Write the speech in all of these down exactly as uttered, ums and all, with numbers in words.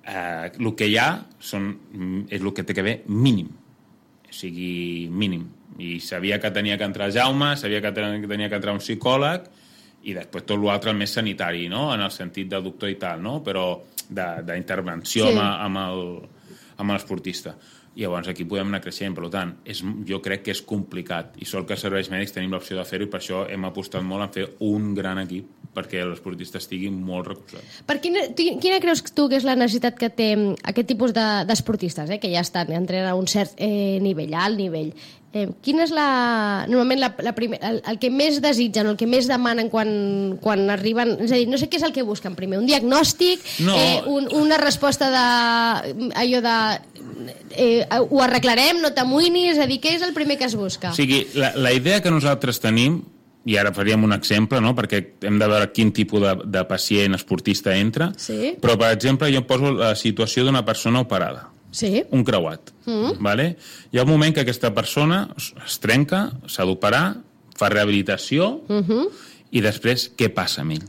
eh, el que hi ha són, és el que té que haver mínim, o sigui, mínim. I sabia que tenia que entrar Jaume, sabia que tenia que entrar un psicòleg, i després tot l'altre més sanitari, no? En el sentit de doctor i tal, no? Però d'intervenció sí. amb, amb el amb l'esportista. I llavors aquí podem anar creixent. Per tant, és, jo crec que és complicat. I sol que als serveis mèdics tenim l'opció de fer-ho i per això hem apostat molt en fer un gran equip perquè l'esportista estigui molt recolzat. Per quina, quina creus tu que és la necessitat que té aquest tipus d'esportistes, de, eh, que ja estan entrent a un cert eh, nivell, alt nivell? Eh, quina és la, normalment la, la primer, el, el que més desitgen o el que més demanen quan, quan arriben, és a dir, no sé què és el que busquen primer, un diagnòstic, no. eh, un, una resposta de allò de eh, ho arreglarem, no t'amoïnis, és a dir, què és el primer que es busca? O sigui, la, la idea que nosaltres tenim, i ara faríem un exemple, no? Perquè hem de veure quin tipus de, de pacient esportista entra, sí. Però per exemple jo poso la situació d'una persona operada. Sí. Un creuat. Mm. Vale? Hi ha un moment que aquesta persona es trenca, s'ha d'operar, fa rehabilitació, mm-hmm. i després què passa amb ell?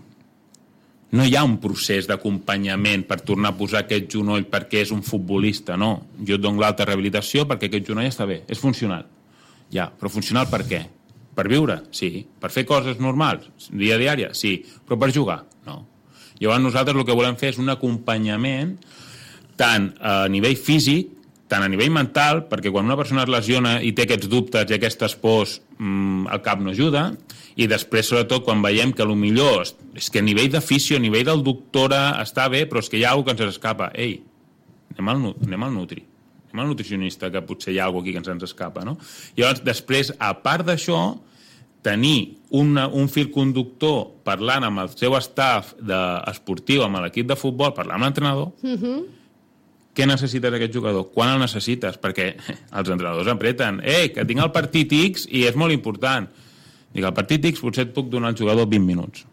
No hi ha un procés d'acompanyament per tornar a posar aquest genoll perquè és un futbolista, no. Jo et dono l'alta rehabilitació perquè aquest genoll està bé, és funcional. Ja, però funcional per què? Per viure? Sí. Per fer coses normals? Dia a diària? Sí. Però per jugar? No. Llavors nosaltres el que volem fer és un acompanyament tant a nivell físic, tant a nivell mental, perquè quan una persona es lesiona i té aquests dubtes i aquestes pors, mmm, el cap no ajuda, i després, sobretot, quan veiem que potser és que a nivell de fisio, a nivell del doctora està bé, però és que hi ha alguna que ens escapa. Ei, anem al, anem al nutri, anem al nutricionista, que potser hi ha alguna aquí que ens escapa, no? I llavors, després, a part d'això, tenir una, un fil conductor parlant amb el seu staff de, esportiu, amb l'equip de futbol, parlant amb l'entrenador, mm-hmm. Què necessites aquest jugador? Quan el necessites? Perquè els entrenadors apreten. Eh, que tinc el partit X i és molt important. Dic, el partit X potser et puc donar al jugador vint minuts.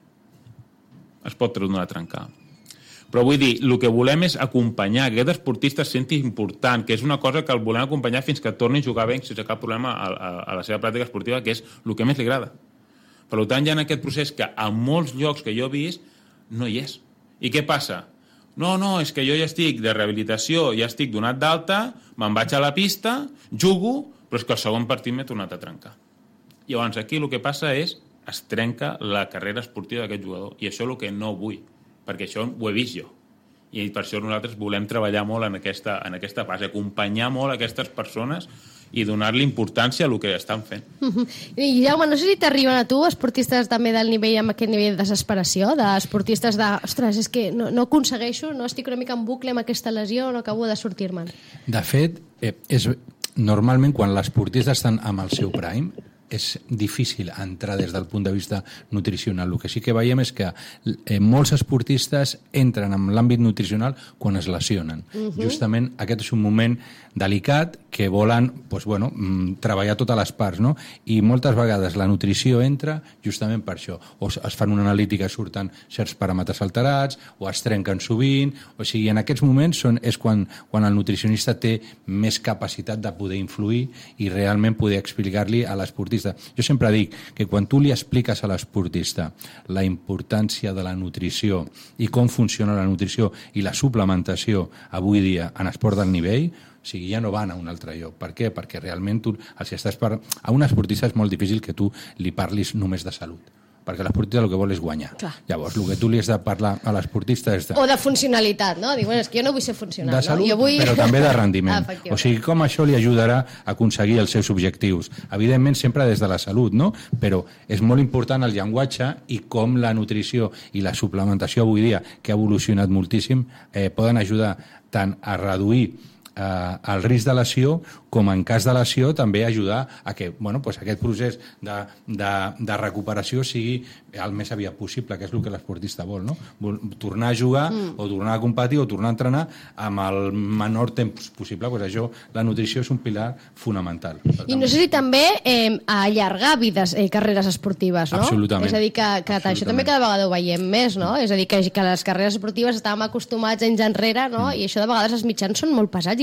Es pot tornar a trencar. Però vull dir, el que volem és acompanyar, que aquest esportista es senti important, que és una cosa que el volem acompanyar fins que torni a jugar bé sense cap problema a, a, a la seva pràctica esportiva, que és el que més li agrada. Per tant, hi ha aquest procés que a molts llocs que jo he vist no hi és. I què passa? No, no, és que jo ja estic de rehabilitació, ja estic donat d'alta, me'n vaig a la pista, jugo, però és que el segon partit m'he tornat a trencar. I llavors aquí el que passa és es trenca la carrera esportiva d'aquest jugador. I això és el que no vull, perquè això ho he vist jo. I per això nosaltres volem treballar molt en aquesta, en aquesta fase, acompanyar molt aquestes persones i donar-li importància a el que estan fent. Uh-huh. I Jaume, no sé si t'arriben a tu esportistes també del nivell, amb aquest nivell de desesperació, d'esportistes de, ostres, és que no, no aconsegueixo, no estic una mica en bucle amb aquesta lesió, no acabo de sortir-me'n. De fet, eh, és, normalment quan l'esportista estan amb el seu prime, és difícil entrar des del punt de vista nutricional. El que sí que veiem és que eh, molts esportistes entren en l'àmbit nutricional quan es lesionen. Uh-huh. Justament aquest és un moment delicat que volen pues, bueno, treballar totes les parts, no? I moltes vegades la nutrició entra justament per això. O es fan una analítica, surten certs paràmetres alterats, o es trenquen sovint, o sigui, en aquests moments són, és quan, quan el nutricionista té més capacitat de poder influir i realment poder explicar-li a l'esportista. Jo sempre dic que quan tu li expliques a l'esportista la importància de la nutrició i com funciona la nutrició i la suplementació avui dia en esport del nivell, o sigui, ja no van a un altre lloc. Per què? Perquè realment tu, els estàs par... a un esportista és molt difícil que tu li parlis només de salut, perquè l'esportista el que vol és guanyar. Clar. Llavors, el que tu li has de parlar a l'esportista és de... O de funcionalitat, no? Dic, bueno, és que jo no vull ser funcional, de salut, no? Jo vull... però també de rendiment. Ah, o sigui, com això li ajudarà a aconseguir els seus objectius. Evidentment, sempre des de la salut, no? Però és molt important el llenguatge i com la nutrició i la suplementació avui dia, que ha evolucionat moltíssim, eh, poden ajudar tant a reduir eh, el risc de lesió, com en cas de lesió també ajudar a que bueno, pues aquest procés de, de, de recuperació sigui el més aviat possible, que és el que l'esportista vol, no? Vol tornar a jugar mm. o tornar a competir o tornar a entrenar amb el menor temps possible. Pues això, la nutrició és un pilar fonamental. I no sé si també eh, allargar vides, eh, carreres esportives, no? Absolutament. És a dir, que, que això també cada vegada ho veiem més, no? És a dir, que, que les carreres esportives estàvem acostumats anys enrere, no? Mm. I això de vegades els mitjans són molt pesats i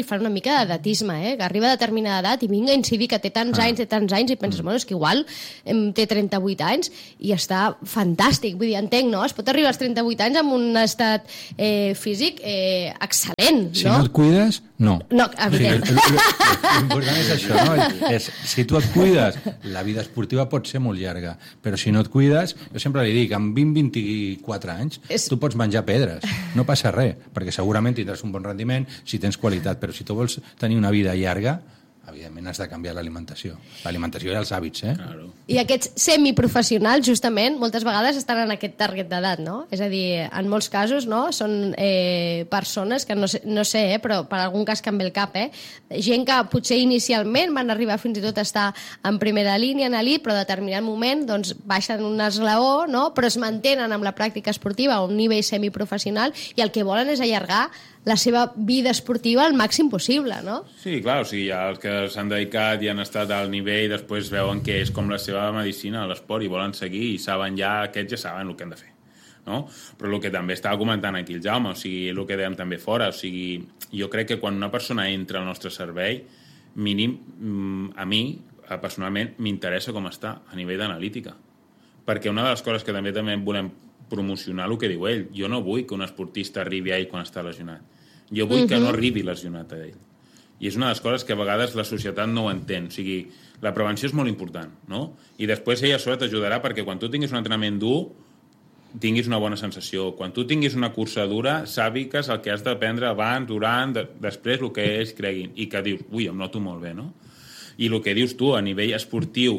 fan una mica d'edatisme, eh? Que arriba a determinada edat i vinga a incidir que té tants ah. anys, té tants anys, i penses, bueno, és que igual em, té trenta-vuit anys i està fantàsc. Vull dir, entenc, no? Es pot arribar als trenta-vuit anys amb un estat eh, físic eh, excel·lent, no? Si no et cuides, no. No, evident. Sí, l'important és això, no? És, si tu et cuides, la vida esportiva pot ser molt llarga, però si no et cuides, jo sempre li dic, amb vint a vint-i-quatre anys, és... tu pots menjar pedres, no passa res, perquè segurament tindràs un bon rendiment si tens qualitat, però si tu vols tenir una vida llarga, evidentment has de canviar l'alimentació. L'alimentació i els hàbits, eh? Claro. I aquests semiprofessionals, justament, moltes vegades estan en aquest target d'edat, no? És a dir, en molts casos, no? Són eh, persones que no sé, no sé eh, però per algun cas que em ve el cap, eh? Gent que potser inicialment van arribar fins i tot a estar en primera línia, en elit, però a determinat moment doncs, baixen un esglaó, no? Però es mantenen amb la pràctica esportiva a un nivell semiprofessional i el que volen és allargar la seva vida esportiva al màxim possible, no? Sí, clar, o sigui, hi ha els que s'han dedicat i han estat al nivell i després veuen que és com la seva medicina, l'esport, i volen seguir i saben ja, aquests ja saben el que han de fer, no? Però el que també estava comentant aquí el Jaume, o sigui, el que dèiem també fora, o sigui, jo crec que quan una persona entra al nostre servei, mínim, a mi, personalment, m'interessa com està a nivell d'analítica. Perquè una de les coses que també també volem promocionar el que diu ell, jo no vull que un esportista arribi a ell quan està lesionat. Jo vull uh-huh. que no arribi lesionat a ell. I és una de les coses que a vegades la societat no ho entén. O sigui, la prevenció és molt important, no? I després ella a sobre t'ajudarà perquè quan tu tinguis un entrenament dur, tinguis una bona sensació. Quan tu tinguis una cursa dura, sàpigues el que has d'aprendre abans, durant, de, després, el que ells creguin. I que dius, ui, em noto molt bé, no? I el que dius tu, a nivell esportiu,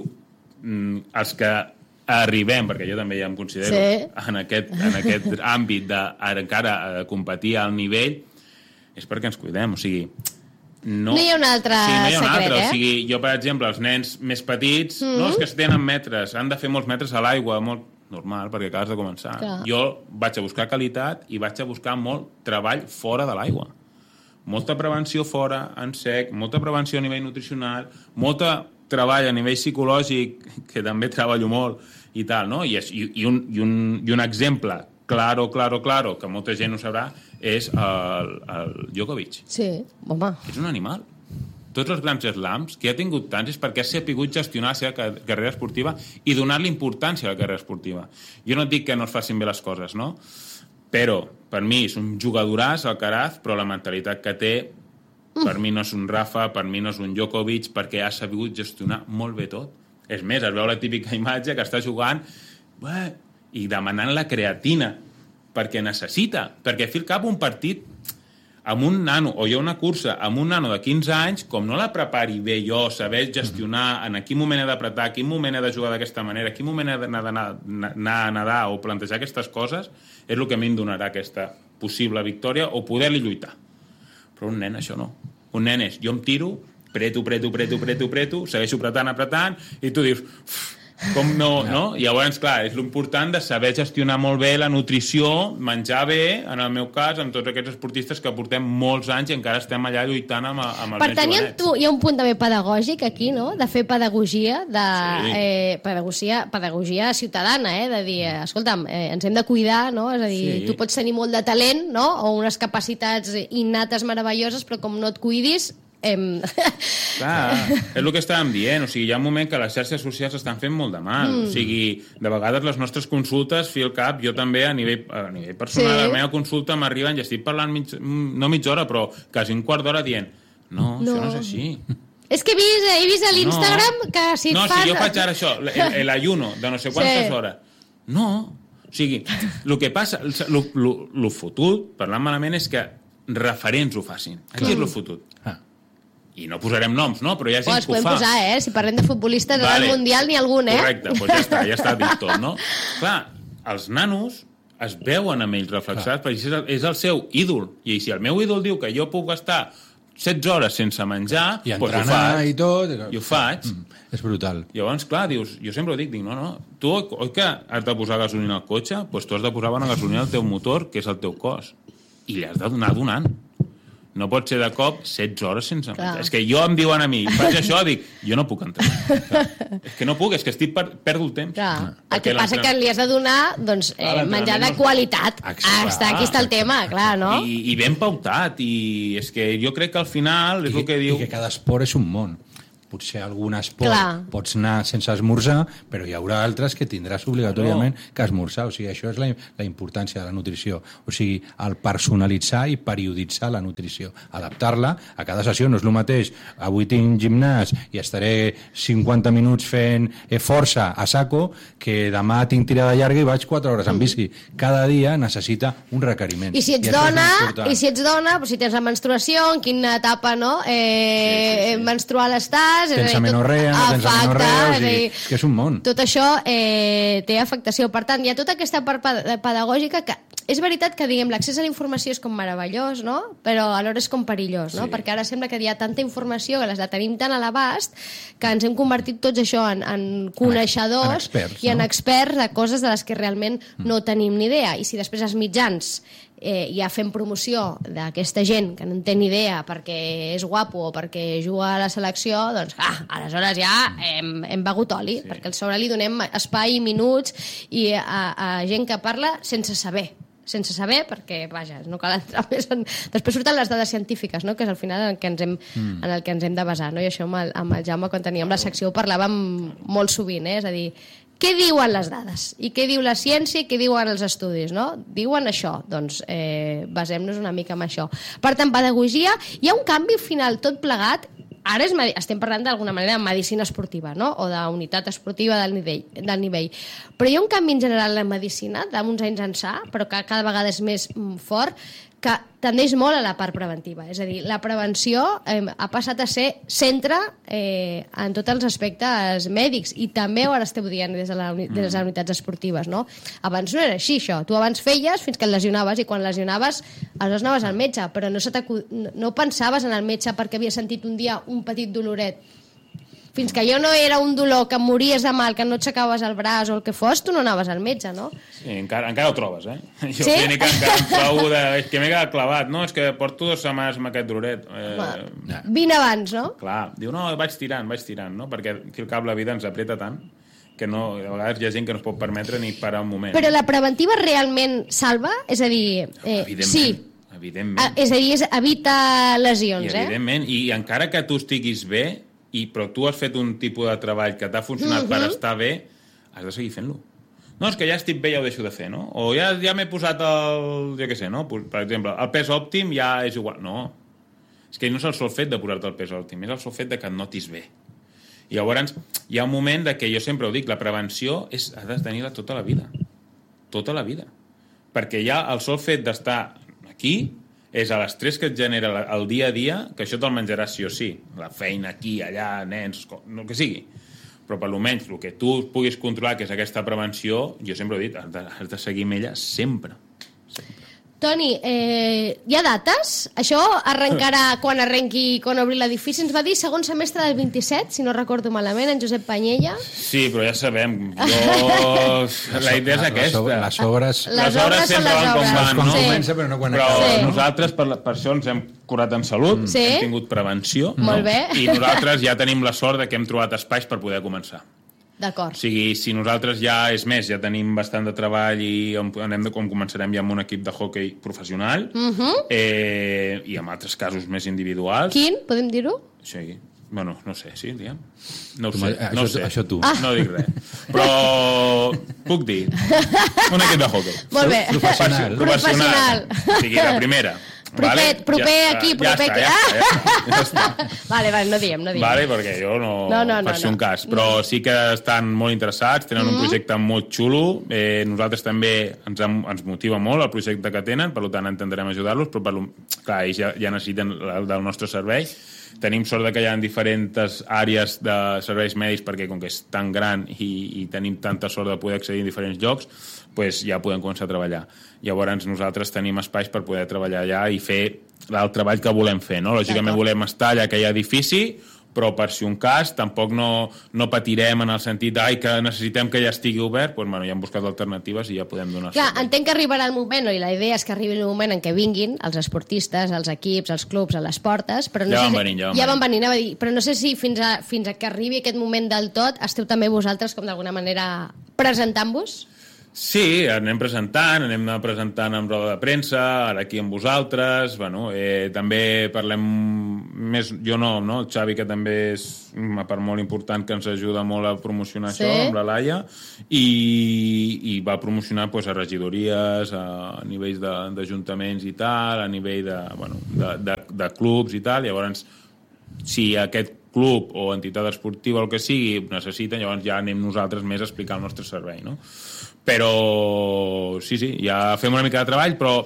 els que arribem, perquè jo també ja em considero sí. en, aquest, en aquest àmbit de encara de competir al nivell, és perquè ens cuidem, o sigui... No, no hi ha un altre sí, no hi ha un secret, altre. eh? O sigui, jo, per exemple, els nens més petits, mm-hmm. no, els que tenen metres, han de fer molts metres a l'aigua, molt normal, perquè acabes de començar. Clar. Jo vaig a buscar qualitat i vaig a buscar molt treball fora de l'aigua. Molta prevenció fora, en sec, molta prevenció a nivell nutricional, molta treball a nivell psicològic, que també treballo molt, i tal, no? I, i, i, un, i, un, i un exemple claro, claro, claro, que molta gent ho sabrà, és el, el Djokovic. Sí, home. És un animal. Tots els grans slams que ha tingut tants és perquè ha sapigut gestionar la seva carrera esportiva i donar-li importància a la carrera esportiva. Jo no et dic que no es facin bé les coses, no? Però, per mi, és un jugadoràs, Alcaraz, però la mentalitat que té, per mi no és un Rafa, per mi no és un Djokovic, perquè ha sabut gestionar molt bé tot. És més, es veu la típica imatge que està jugant bé, i demanant la creatina perquè necessita, perquè fi al cap un partit amb un nano, o hi ha una cursa amb un nano de quinze anys, com no la prepari bé jo, saber gestionar en quin moment he d'apretar, quin moment he de jugar d'aquesta manera, quin moment he d'anar a nedar o plantejar aquestes coses, és el que a mi em donarà aquesta possible victòria o poder-li lluitar. Però un nen això no. Un nen és, jo em tiro, preto, preto, preto, preto, preto, segueixo apretant, apretant, i tu dius, com no, no? I llavors, clar, és l'important de saber gestionar molt bé la nutrició, menjar bé, en el meu cas, amb tots aquests esportistes que portem molts anys i encara estem allà lluitant amb, amb els per nens tant, jovenets. Tu, hi ha un punt també pedagògic aquí, no?, de fer pedagogia, de sí. eh, pedagogia, pedagogia ciutadana, eh? De dir, escolta'm, eh, ens hem de cuidar, no? És a dir, sí. Tu pots tenir molt de talent, no?, o unes capacitats innates meravelloses, però com no et cuidis, Em... Clar, és el que estàvem dient, o sigui, hi ha un moment que les xarxes socials estan fent molt de mal, mm. o sigui, de vegades les nostres consultes, fi al cap, jo també a nivell, a nivell personal, sí. la meva consulta m'arriben i estic parlant mig, no mitja hora, però quasi un quart d'hora dient, no, no, això no és així. És que he vist, he vist a l'Instagram no. que si et no, fas... No, si jo faig ara això, l'ayuno de no sé quantes sí. hores, no, o sigui, el que passa, el fotut, parlant malament, és que referents ho facin, aquí és el fotut. Ah. I no posarem noms, no? Però hi ha gent oh, que ho fa. Posar, eh? Si parlem de futbolistes vale. Al Mundial, ni algun, eh? Correcte, doncs ja està, ja està dit tot, no? Clar, els nanos es veuen amb ells reflexats, perquè és el, és el seu ídol. I si el meu ídol diu que jo puc estar setze hores sense menjar, i entrenar doncs ho faig, i tot. I ho faig. Mm, és brutal. Llavors, clar, dius, jo sempre ho dic, dic, no, no, tu, oi que has de posar gasolina al cotxe? Doncs tu has de posar bona gasolina al teu motor, que és el teu cos. I li has de donar donant. No pot ser de cop setze hores sense menjar. És que jo em diuen a mi, faig això, dic, jo no puc entrar. És que no puc, és que estic per... perdo el temps. Clar. El que passa que li has de donar doncs, eh, menjar de qualitat. Està, aquí està el tema, clar, no? I, I ben pautat. I és que jo crec que al final és I, el que diu... I que cada esport és un món. Potser algun esport Clar. pots anar sense esmorzar, però hi haurà altres que tindràs obligatòriament no. que esmorzar. O sigui, això és la, la importància de la nutrició. O sigui, el personalitzar i perioditzar la nutrició. Adaptar-la a cada sessió. No és el mateix. Avui tinc gimnàs i estaré cinquanta minuts fent força a saco que demà tinc tirada llarga i vaig quatre hores en bici. Cada dia necessita un requeriment. I si ets I dona, i si ets dona, doncs si tens la menstruació, en quina etapa no? eh, sí, sí, sí. menstrual estàs, tens amenorrea, no tens amenorrea, o sigui, és que és un món. Tot això eh, té afectació. Per tant, hi ha tota aquesta part pedagògica que és veritat que, diguem, l'accés a la informació és com meravellós, no? Però alhora és com perillós, no? Sí. Perquè ara sembla que hi ha tanta informació que les la tenim tan a l'abast que ens hem convertit tots això en, en coneixedors en experts, i en no? experts de coses de les que realment mm. no tenim ni idea. I si després els mitjans eh, ja fem promoció d'aquesta gent que no en té ni idea perquè és guapo o perquè juga a la selecció, doncs ah, aleshores ja hem, hem begut oli, sí. perquè al sobre li donem espai i minuts i a, a gent que parla sense saber sense saber, perquè, vaja, no cal entrar més en... Després surten les dades científiques, no?, que és al final en el que ens hem, mm. en el que ens hem de basar, no? I això amb el, amb el Jaume, quan teníem la secció, ho parlàvem molt sovint, eh? És a dir, què diuen les dades? I què diu la ciència i què diuen els estudis, no? Diuen això, doncs eh, basem-nos una mica en això. Per tant, pedagogia, hi ha un canvi final tot plegat. Ara és, estem parlant d'alguna manera de medicina esportiva, no? O d'unitat esportiva del nivell, del nivell. Però hi ha un canvi en general en la medicina, d'uns anys ençà, però que cada vegada és més fort, que tendeix molt a la part preventiva. És a dir, la prevenció eh, ha passat a ser centre eh, en tots els aspectes mèdics i també ara esteu dient des de, la, des de les unitats esportives, no? Abans no era així, això. Tu abans feies fins que et lesionaves i quan lesionaves aleshores anaves al metge, però no, se no pensaves en el metge perquè havia sentit un dia un petit doloret. Fins que jo no era un dolor, que mories de mal, que no aixecaves el braç o el que fos, tu no anaves al metge, no? Sí, encara, encara ho trobes, eh? Jo sí? clínica encara em trobo de... És que m'he quedat clavat, no? És que porto dues setmanes amb aquest doloret. Eh... Vine abans, no? Clar, diu, no, vaig tirant, vaig tirant, no? Perquè aquí al cap la vida ens apreta tant que no, a vegades hi ha gent que no es pot permetre ni parar un moment. Però la preventiva realment salva? És a dir... Eh, evidentment. Sí. Evidentment. Ah, és a dir, és, evita lesions, I, evidentment, eh? I encara que tu estiguis bé, i, però tu has fet un tipus de treball que t'ha funcionat uh-huh. per estar bé, has de seguir fent-lo. No, és que ja estic bé, ja ho deixo de fer, no? O ja, ja m'he posat el... jo què sé, no? Per exemple, el pes òptim ja és igual. No. És que no és el sol fet de posar-te el pes òptim, és el sol fet de que et notis bé. I llavors hi ha un moment de que jo sempre ho dic, la prevenció és, has de tenir-la tota la vida. Tota la vida. Perquè ja el sol fet d'estar aquí és a l'estrès que et genera el dia a dia, que això te'l menjaràs sí o sí. La feina aquí, allà, nens, el que sigui. Però per almenys el que tu puguis controlar, que és aquesta prevenció, jo sempre he dit, has de, has de seguir amb ella sempre. sempre. Toni, eh, hi ha dates? Això arrencarà quan arrenqui, quan obri l'edifici. Ens va dir segon semestre del vint-i-set, si no recordo malament, en Josep Panyella. Sí, però ja sabem. Jo... la idea és aquesta. Les obres... Les, les obres sempre van com van, no? Quan comença, però no quan però acaba. Sí. Nosaltres, per, per això ens hem curat en salut, sí. hem tingut prevenció. Molt bé. I nosaltres ja tenim la sort de que hem trobat espais per poder començar. D'acord. O sigui, si nosaltres ja, és més, ja tenim bastant de treball i anem de, com començarem ja amb un equip de hockey professional, uh-huh. eh, i amb altres casos més individuals. Quin? Podem dir-ho? Sí. Bueno, no sé, sí, diguem. No ho tu, sé, no això, sé. Això tu. Ah. No dic res. Però puc dir. Un equip de hockey. Molt bé. Professional. Professional. O sigui, la primera. Proper, vale? proper ja aquí, està, proper ja aquí. Està, ja està, ja està, ja està. Vale, vale, no diem, no diem. Vale, perquè jo no, no, no, no faig no, un cas. Però no. Sí que estan molt interessats, tenen mm-hmm. un projecte molt xulo. Eh, nosaltres també ens, ens motiva molt el projecte que tenen, per tant intentarem ajudar-los, però per, clar, ells ja, ja necessiten el del nostre servei. Tenim sort de que hi ha diferents àrees de serveis mèdics perquè com que és tan gran i, i tenim tanta sort de poder accedir a diferents llocs, pues ja podem començar a treballar. Llavors nosaltres tenim espais per poder treballar allà i fer el treball que volem fer, no? Lògicament volem estar allà que hi ha edifici, però per si un cas tampoc no, no patirem en el sentit ai, que necessitem que ja estigui obert, doncs, bueno, ja hem buscat alternatives i ja podem donar Clar, servei. entenc que arribarà el moment, i la idea és que arribi el moment en què vinguin els esportistes, els equips, els clubs a les portes, però no Ja sé van si, venint, ja van ja van venint. venint, anava a dir, però no sé si fins a, fins a que arribi aquest moment del tot esteu també vosaltres com d'alguna manera presentant-vos? Sí, anem presentant, anem presentant en roda de premsa, ara aquí amb vosaltres, bueno, eh, també parlem més, jo no, no, el Xavi, que també és una part molt important que ens ajuda molt a promocionar Sí. això, amb la Laia, i, i va promocionar pues, a regidories, a nivells de- d'ajuntaments i tal, a nivell de, bueno, de, de, de clubs i tal, llavors, si aquest club o entitat esportiva o el que sigui necessiten, llavors ja anem nosaltres més a explicar el nostre servei, no? Però sí, sí, ja fem una mica de treball, però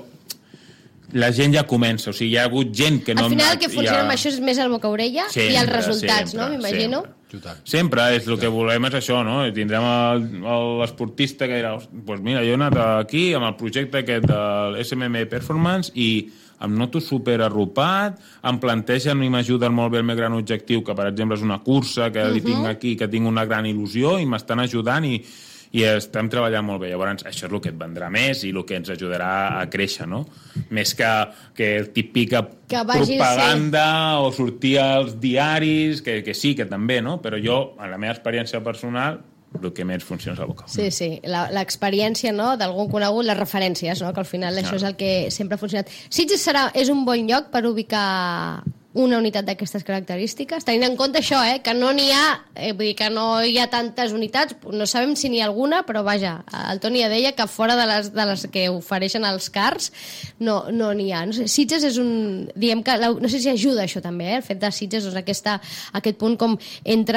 la gent ja comença, o sigui, hi ha hagut gent que no... Al final el que funciona ja... amb això és més el boca-orella i els resultats, sempre, no? M'imagino. Sempre. Sempre és el que volem és això, no? I tindrem el- el- l'esportista que dirà, doncs pues mira, jo he anat aquí amb el projecte aquest del S M M Performance i em noto super arropat, em plantegen i m'ajuden molt bé el meu gran objectiu, que per exemple és una cursa que li tinc aquí, que tinc una gran il·lusió i m'estan ajudant i, i estem treballant molt bé. Llavors, això és el que et vendrà més i el que ens ajudarà a créixer, no? Més que, que el típic Que vagi, propaganda o sortir als diaris, que, que sí, que també, no? Però jo, en la meva experiència personal, el que més funciona és el boca. Sí, sí, la- l'experiència, no?, d'algun conegut, les referències, no?, que al final això és el que sempre ha funcionat. Sitges serà, és un bon lloc per ubicar una unitat d'aquestes característiques, tenint en compte això, eh, que no n'hi ha, eh, vull dir que no hi ha tantes unitats, no sabem si n'hi ha alguna, però vaja, el Toni ja deia que fora de les, de les que ofereixen els cars no no n'hi ha. No sé, Sitges és un... Diem que, la- no sé si ajuda això també, eh, el fet de Sitges, doncs aquesta, aquest punt com entre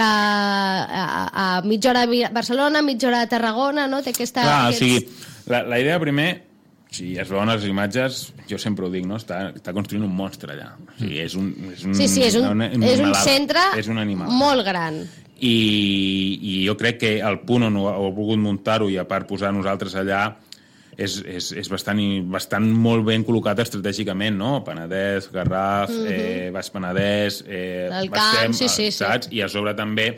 a, a mitja hora de Barcelona, mitja hora de Tarragona, no? Té aquesta... Clar, aquests... o sigui, la, la idea primer, si es veuen les imatges, jo sempre ho dic, no? Està, està construint un monstre allà. O sigui, és un, és un, Sí, sí, és un, una és un animalada. centre És un animal. molt gran. I, i jo crec que el punt on ho heu volgut muntar-ho i a part posar nosaltres allà és, és, és bastant, i- bastant molt ben col·locat estratègicament, no? Penedès, Garraf, mm -hmm. eh, Baix Penedès, eh, El Baix Camp, Tem, sí, sí, sí. saps? I a sobre també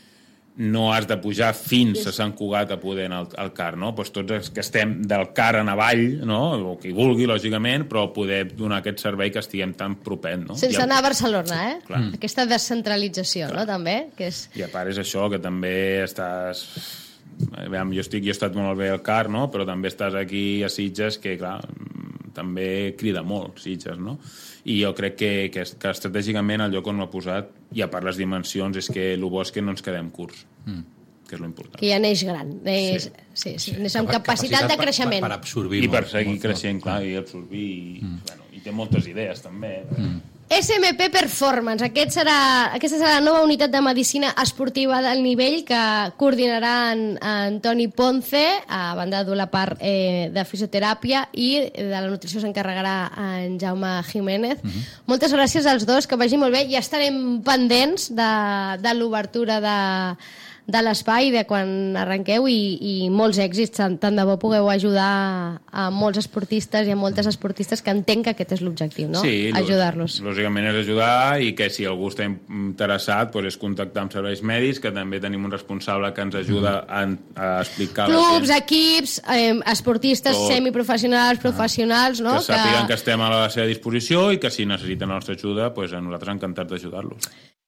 no has de pujar fins a Sant Cugat a poder anar al, al car, no? Pues tots els que estem del car en avall, no? O qui vulgui, lògicament, però poder donar aquest servei que estiguem tan propens, no? Sense I el- anar a Barcelona, eh? Clar. Aquesta descentralització, no?, també, que és... I a part és això, que també estàs... Aviam, jo, estic, jo he estat molt bé al car, no? Però també estàs aquí a Sitges, que, clar, mm, també crida molt, Sitges, no? I jo crec que, que, que estratègicament el lloc on m'ha posat, i a part les dimensions, és que el bo és que no ens quedem curts, mm. que és l'important. que ja neix gran, neix, sí. Sí, sí, neix amb capacitat de per- creixement. Per, per absorbir I per molt, seguir molt, creixent, clar, i absorbir... I, mm. bueno, i té moltes idees, també. Mm. S M P Performance, Aquest serà, aquesta serà la nova unitat de medicina esportiva del nivell que coordinarà en, en Toni Ponce, a banda de dur la part eh, de fisioteràpia, i de la nutrició s'encarregarà en Jaume Jiménez. Mm -hmm. Moltes gràcies als dos, que vagi molt bé, i estarem pendents de, de l'obertura de, de l'espai, de quan arrenqueu, i, i molts èxits, tant, tant de bo pugueu ajudar a molts esportistes i a moltes esportistes, que entenc que aquest és l'objectiu, no? Sí, Ajudar-los. lògicament és ajudar, i que si algú està interessat doncs és contactar amb serveis mèdics, que també tenim un responsable que ens ajuda a, a explicar... Clubs, la gent, equips, eh, esportistes Tot. semiprofessionals, professionals, no? que sàpiguen que estem a la seva disposició i que si necessiten la nostra ajuda, doncs a nosaltres encantats d'ajudar-los.